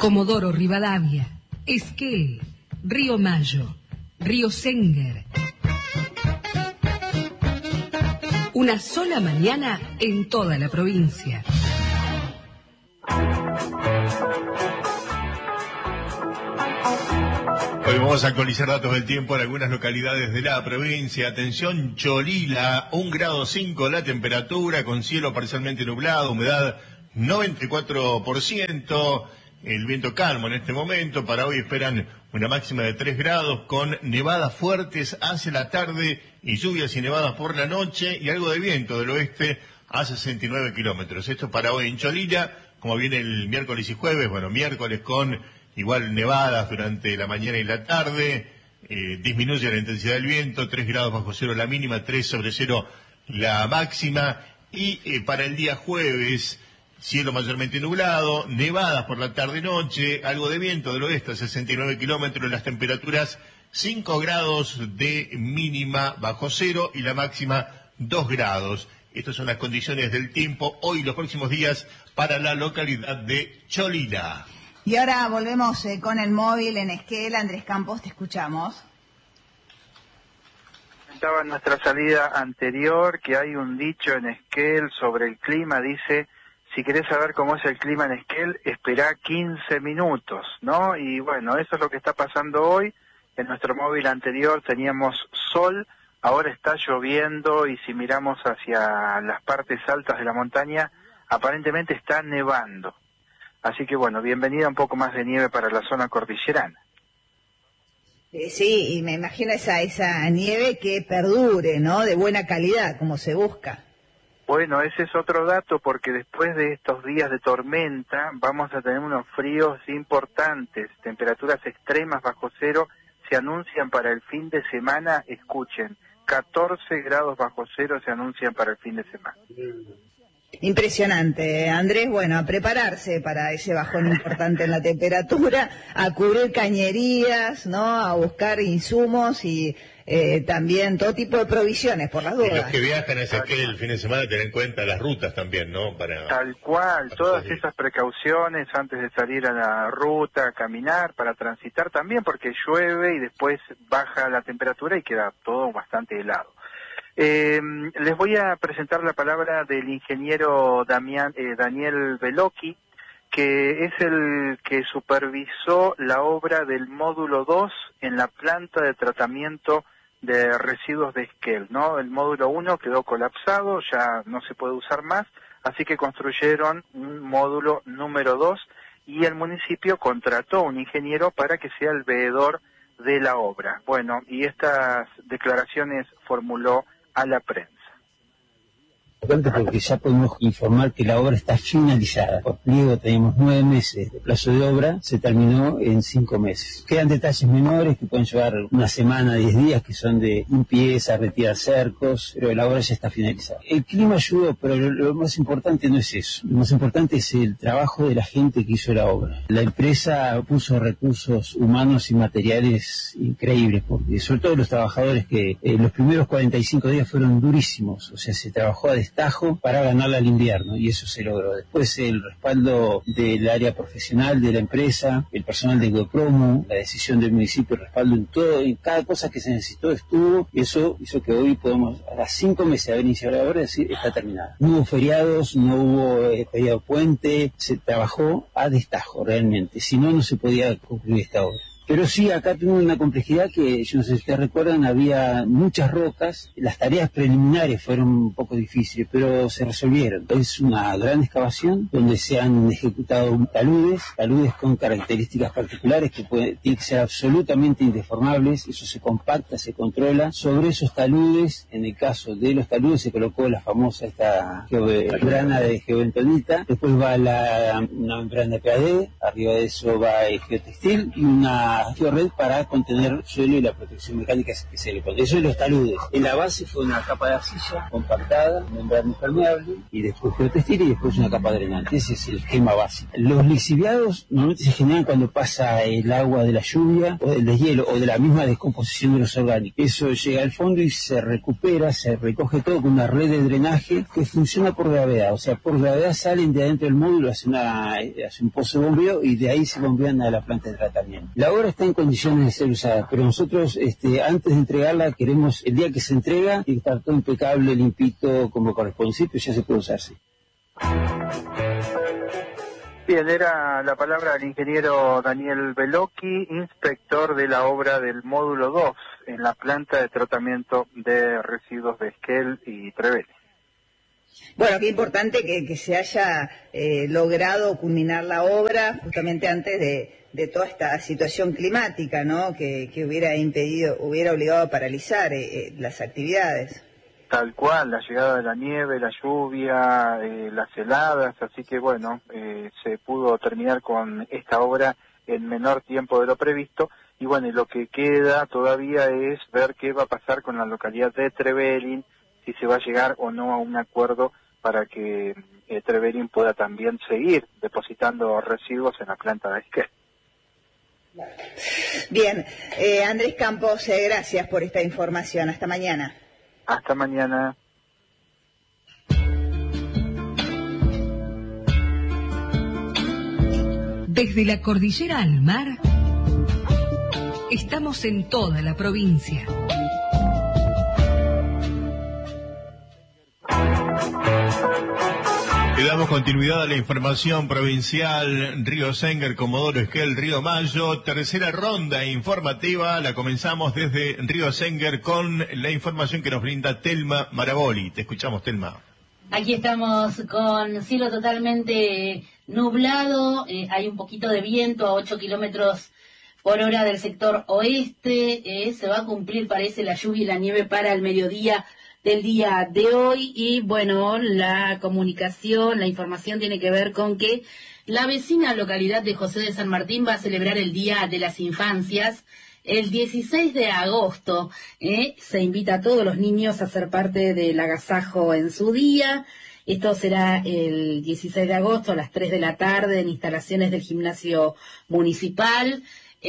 Comodoro Rivadavia, Esquel, Río Mayo, Río Senguer. Una sola mañana en toda la provincia. Hoy vamos a actualizar datos del tiempo en algunas localidades de la provincia. Atención, Cholila, 1,5 grados la temperatura, con cielo parcialmente nublado, humedad 94%, el viento calmo en este momento. Para hoy esperan una máxima de 3 grados, con nevadas fuertes hacia la tarde y lluvias y nevadas por la noche, y algo de viento del oeste a 69 kilómetros. Esto para hoy en Cholila. Como viene el miércoles y jueves, bueno, miércoles con igual nevadas durante la mañana y la tarde, disminuye la intensidad del viento, 3 grados bajo cero la mínima, 3 sobre cero la máxima, y para el día jueves, cielo mayormente nublado, nevadas por la tarde-noche, algo de viento del oeste a 69 kilómetros, las temperaturas 5 grados de mínima bajo cero y la máxima 2 grados. Estas son las condiciones del tiempo hoy y los próximos días para la localidad de Cholila. Y ahora volvemos con el móvil en Esquel. Andrés Campos, te escuchamos. Estaba en nuestra salida anterior que hay un dicho en Esquel sobre el clima, dice: si querés saber cómo es el clima en Esquel, esperá 15 minutos, ¿no? Y bueno, eso es lo que está pasando hoy. En nuestro móvil anterior teníamos sol, ahora está lloviendo, y si miramos hacia las partes altas de la montaña, aparentemente está nevando. Así que bueno, bienvenida un poco más de nieve para la zona cordillerana. Sí, y me imagino esa nieve que perdure, ¿no? De buena calidad, como se busca. Bueno, ese es otro dato, porque después de estos días de tormenta vamos a tener unos fríos importantes, temperaturas extremas bajo cero se anuncian para el fin de semana. Escuchen, 14 grados bajo cero se anuncian para el fin de semana. Impresionante, Andrés. Bueno, a prepararse para ese bajón importante en la temperatura, a cubrir cañerías, ¿no? A buscar insumos y también todo tipo de provisiones, por las dudas. Y los que viajan a Esquel el fin de semana, tener en cuenta las rutas también, ¿no? Tal cual, todas esas precauciones antes de salir a la ruta, a caminar, para transitar también, porque llueve y después baja la temperatura y queda todo bastante helado. Les voy a presentar la palabra del ingeniero Daniel Velocchi, que es el que supervisó la obra del módulo 2 en la planta de tratamiento de residuos de Esquel, ¿no? El módulo 1 quedó colapsado, ya no se puede usar más, así que construyeron un módulo número 2 y el municipio contrató un ingeniero para que sea el veedor de la obra. Bueno, y estas declaraciones formuló a la prensa. Porque ya podemos informar que la obra está finalizada. Por pliego teníamos 9 meses de plazo de obra, se terminó en 5 meses. Quedan detalles menores que pueden llevar una semana, 10 días, que son de limpieza, retirar cercos, pero la obra ya está finalizada. El clima ayudó, pero lo más importante no es eso. Lo más importante es el trabajo de la gente que hizo la obra. La empresa puso recursos humanos y materiales increíbles, porque sobre todo los trabajadores, que los primeros 45 días fueron durísimos, o sea, se trabajó a destajo para ganarla al invierno, y eso se logró. Después el respaldo del área profesional de la empresa, el personal de GoPromo, la decisión del municipio, el respaldo en todo, en cada cosa que se necesitó estuvo, y eso hizo que hoy podamos, a las 5 meses de haber iniciado la obra, decir, está terminada. No hubo feriados, no hubo feriado puente, se trabajó a destajo realmente, si no, no se podía concluir esta obra. Pero sí, acá tengo una complejidad que, yo no sé si ustedes recuerdan, había muchas rocas, las tareas preliminares fueron un poco difíciles, pero se resolvieron. Es una gran excavación donde se han ejecutado taludes con características particulares que tienen que ser absolutamente indeformables, eso se compacta, se controla. Sobre esos taludes, en el caso de los taludes, se colocó la famosa membrana de geobentonita, después va una membrana de PAD, arriba de eso va el geotextil y una una red para contener el suelo y la protección mecánica que se le pone. Eso es los taludes. En la base fue una capa de arcilla compactada, membrana impermeable, y después geotextil y después una capa drenante. Ese es el esquema básico. Los lixiviados normalmente se generan cuando pasa el agua de la lluvia o del deshielo o de la misma descomposición de los orgánicos. Eso llega al fondo y se recupera, se recoge todo con una red de drenaje que funciona por gravedad. O sea, por gravedad salen de adentro del módulo, hace un pozo de bombeo y de ahí se bombean a la planta de tratamiento. La obra está en condiciones de ser usada, pero nosotros antes de entregarla queremos, el día que se entrega, tiene que estar todo impecable, limpito, como corresponde, pues ya se puede usarse. Bien, era la palabra del ingeniero Daniel Belocchi, inspector de la obra del módulo 2 en la planta de tratamiento de residuos de Esquel y Trevelin. Bueno, qué importante que se haya logrado culminar la obra justamente antes de toda esta situación climática, ¿no? Que hubiera obligado a paralizar las actividades. Tal cual, la llegada de la nieve, la lluvia, las heladas, así que bueno, se pudo terminar con esta obra en menor tiempo de lo previsto, y bueno, y lo que queda todavía es ver qué va a pasar con la localidad de Trevelin, si se va a llegar o no a un acuerdo para que Trevelin pueda también seguir depositando residuos en la planta de Esquel. Bien, Andrés Campos, gracias por esta información. Hasta mañana. Hasta mañana. Desde la cordillera al mar, estamos en toda la provincia. Le damos continuidad a la información provincial. Río Senguer, Comodoro Esquel, Río Mayo. Tercera ronda informativa. La comenzamos desde Río Senguer con la información que nos brinda Telma Maraboli. Te escuchamos, Telma. Aquí estamos con cielo totalmente nublado. Hay un poquito de viento a 8 kilómetros por hora del sector oeste. Se va a cumplir, parece, la lluvia y la nieve para el mediodía del día de hoy. Y bueno, la comunicación, la información tiene que ver con que la vecina localidad de José de San Martín va a celebrar el Día de las Infancias el 16 de agosto. Se invita a todos los niños a ser parte del agasajo en su día. Esto será el 16 de agosto a las 3 de la tarde en instalaciones del gimnasio municipal.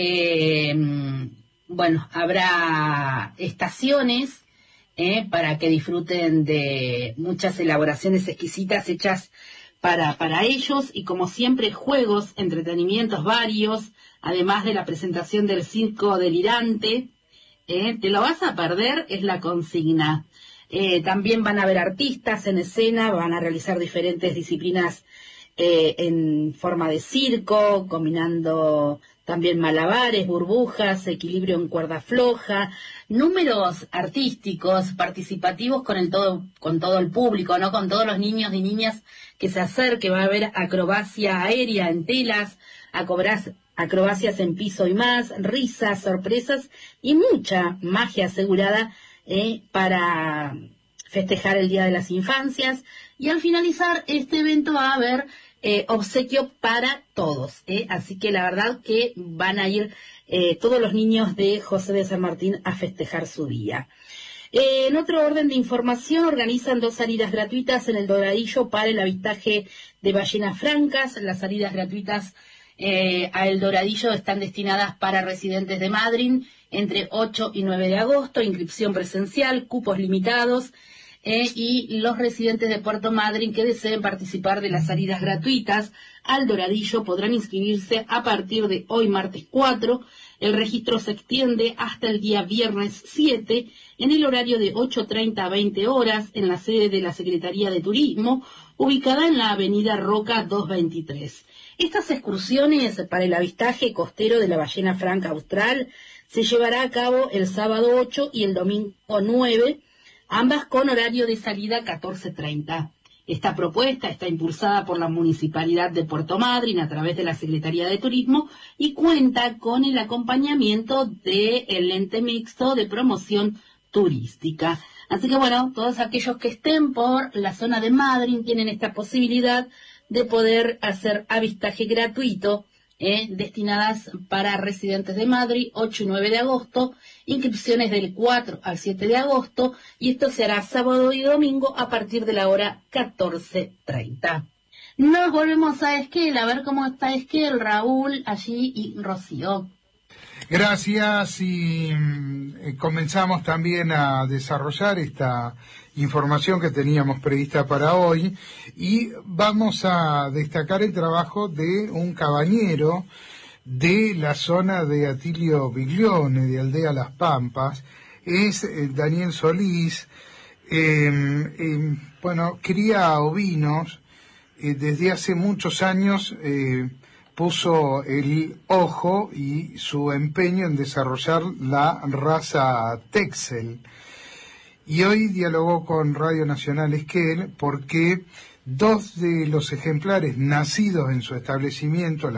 Bueno, habrá estaciones para que disfruten de muchas elaboraciones exquisitas hechas para ellos, y como siempre juegos, entretenimientos varios, además de la presentación del circo delirante. Te lo vas a perder, es la consigna. También van a haber artistas en escena, van a realizar diferentes disciplinas en forma de circo, combinando también malabares, burbujas, equilibrio en cuerda floja, números artísticos, participativos con todo el público, ¿no? Con todos los niños y niñas que se acerquen. Va a haber acrobacia aérea en telas, acrobacias en piso y más, risas, sorpresas y mucha magia asegurada para festejar el Día de las Infancias. Y al finalizar este evento va a haber obsequio para todos, así que la verdad que van a ir todos los niños de José de San Martín a festejar su día. En otro orden de información, organizan 2 salidas gratuitas en el Doradillo para el avistaje de ballenas francas. Las salidas gratuitas a El Doradillo están destinadas para residentes de Madryn entre 8 y 9 de agosto, inscripción presencial, cupos limitados. Y los residentes de Puerto Madryn que deseen participar de las salidas gratuitas al Doradillo podrán inscribirse a partir de hoy, martes 4. El registro se extiende hasta el día viernes 7 en el horario de 8:30 a 20 horas en la sede de la Secretaría de Turismo, ubicada en la avenida Roca 223. Estas excursiones para el avistaje costero de la ballena franca austral se llevará a cabo el sábado 8 y el domingo 9, ambas con horario de salida 14:30. Esta propuesta está impulsada por la Municipalidad de Puerto Madryn a través de la Secretaría de Turismo y cuenta con el acompañamiento del ente mixto de promoción turística. Así que bueno, todos aquellos que estén por la zona de Madryn tienen esta posibilidad de poder hacer avistaje gratuito destinadas para residentes de Madrid, 8 y 9 de agosto, inscripciones del 4 al 7 de agosto, y esto se hará sábado y domingo a partir de la hora 14:30. Nos volvemos a Esquel, a ver cómo está Esquel, Raúl, allí y Rocío. Gracias, y comenzamos también a desarrollar esta información que teníamos prevista para hoy, y vamos a destacar el trabajo de un cabañero de la zona de Atilio Biglione, de Aldea Las Pampas. Es Daniel Solís. Cría ovinos. Desde hace muchos años puso el ojo y su empeño en desarrollar la raza Texel. Y hoy dialogó con Radio Nacional Esquel porque 2 de los ejemplares nacidos en su establecimiento,